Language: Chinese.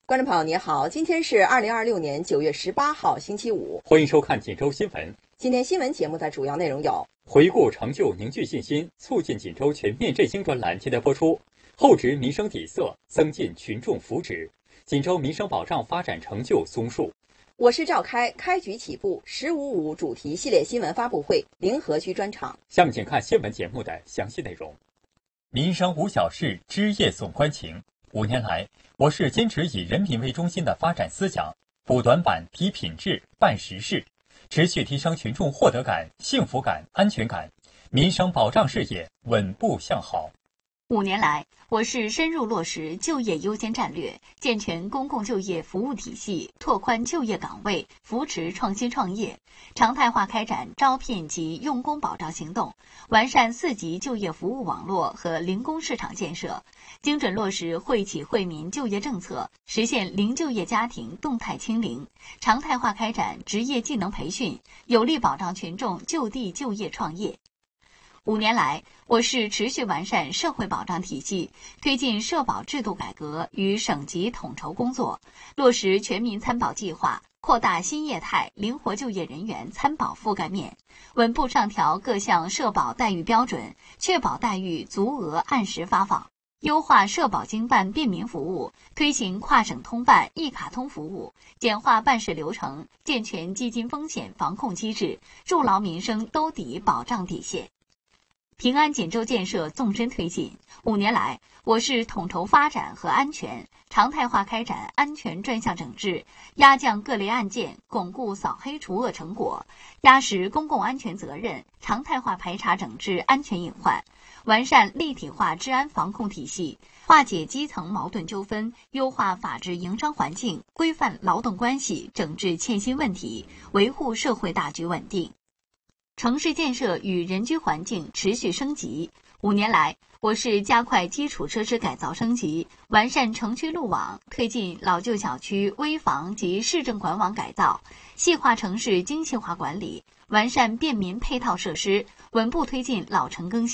观众朋友你好，今天是2026年9月18号星期五， 欢迎收看锦州新闻。 今天新闻节目的主要内容有： 回顾成就，凝聚信心，促进锦州全面振兴专栏现在播出；厚植民生底色，增进群众福祉；锦州民生保障发展成就综述。 我是赵开，开局起步“1055”主题系列新闻发布会临河区专场。 下面请看新闻节目的详细内容。民生无小事，枝叶总关情。5年来，我市坚持以人民为中心的发展思想，补短板、提品质、办实事，持续提升群众获得感、幸福感、安全感，民生保障事业稳步向好。 5年来，我市深入落实就业优先战略，健全公共就业服务体系，拓宽就业岗位，扶持创新创业，常态化开展招聘及用工保障行动，完善4级就业服务网络和零工市场建设，精准落实惠企惠民就业政策，实现零就业家庭动态清零，常态化开展职业技能培训，有力保障群众就地就业创业。5年来，我市持续完善社会保障体系，推进社保制度改革与省级统筹工作，落实全民参保计划，扩大新业态灵活就业人员参保覆盖面，稳步上调各项社保待遇标准，确保待遇足额按时发放，优化社保经办便民服务，推行跨省通办一卡通服务，简化办事流程，健全基金风险防控机制，筑牢民生兜底保障底线。平安锦州建设纵深推进。5年来，我市统筹发展和安全，常态化开展安全专项整治，压降各类案件，巩固扫黑除恶成果，压实公共安全责任，常态化排查整治安全隐患，完善立体化治安防控体系，化解基层矛盾纠纷，优化法治营商环境，规范劳动关系，整治欠薪问题，维护社会大局稳定。城市建设与人居环境持续升级。5年来，我市加快基础设施改造升级，完善城区路网，推进老旧小区危房及市政管网改造，细化城市精细化管理，完善便民配套设施，稳步推进老城更新。